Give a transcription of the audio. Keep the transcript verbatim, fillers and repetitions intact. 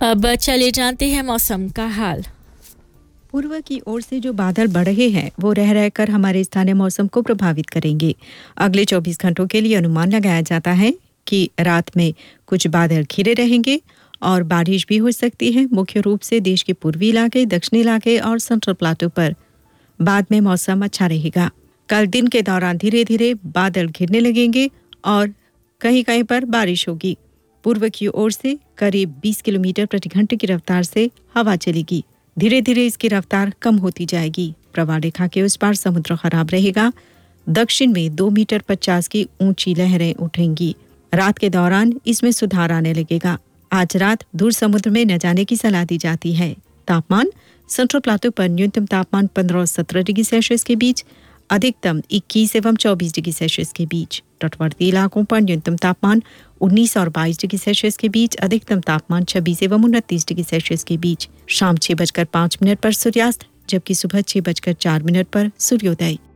अब चले जानते हैं मौसम का हाल। पूर्व की ओर से जो बादल बढ़ रहे हैं वो रह रहकर हमारे स्थानीय मौसम को प्रभावित करेंगे। अगले चौबीस घंटों के लिए अनुमान लगाया जाता है कि रात में कुछ बादल घिरे रहेंगे और बारिश भी हो सकती है। मुख्य रूप से देश के पूर्वी इलाके, दक्षिणी इलाके और सेंट्रल प्लाटो पर बाद में मौसम अच्छा रहेगा। कल दिन के दौरान धीरे धीरे बादल घिरने लगेंगे और कहीं कहीं पर बारिश होगी। पूर्व की ओर से करीब बीस किलोमीटर प्रति घंटे की रफ्तार से हवा चलेगी। धीरे धीरे इसकी रफ्तार कम होती जाएगी। प्रवाह रेखा के उस पार समुद्र खराब रहेगा। दक्षिण में दो मीटर पचास की ऊंची लहरें उठेंगी। रात के दौरान इसमें सुधार आने लगेगा। आज रात दूर समुद्र में न जाने की सलाह दी जाती है। तापमान सेंट्रल प्लाटो पर न्यूनतम तापमान पंद्रह और सत्रह डिग्री सेल्सियस के बीच, अधिकतम इक्कीस एवं चौबीस डिग्री सेल्सियस के बीच। तटवर्ती इलाकों पर न्यूनतम तापमान उन्नीस और बाईस डिग्री सेल्सियस के बीच, अधिकतम तापमान छब्बीस एवं उनतीस डिग्री सेल्सियस के बीच। शाम छह बजकर पाँच मिनट पर सूर्यास्त, जबकि सुबह छह बजकर चार मिनट पर सूर्योदय।